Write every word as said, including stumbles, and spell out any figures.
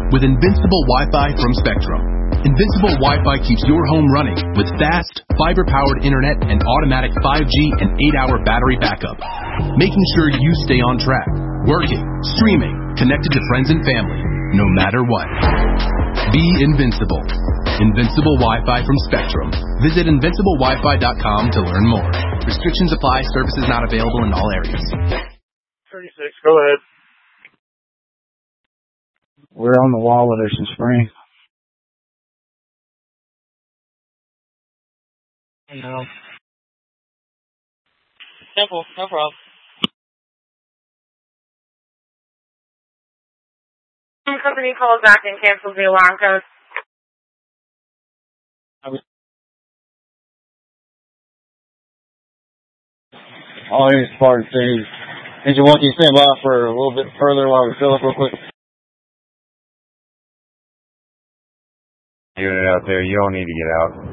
with Invincible Wi-Fi from Spectrum. Invincible Wi-Fi keeps your home running with fast, fiber-powered internet and automatic five G and eight hour battery backup, making sure you stay on track, working, streaming, connected to friends and family, no matter what. Be invincible. Invincible Wi-Fi from Spectrum. Visit invincible wi fi dot com to learn more. Restrictions apply. Services not available in all areas. thirty-six, go ahead. We're on the wall with her some spring. No. Simple, no problem. Company calls back and cancels the alarm code. All I need is Spartan stage. Engine one, can you stand by for a little bit further while we fill up real quick? Unit out there, you don't need to get out.